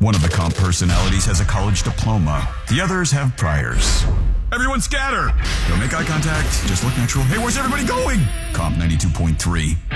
One of the comp personalities has a college diploma. The others have priors. Everyone scatter! Don't make eye contact. Just look natural. Hey, where's everybody going? Comp 92.3.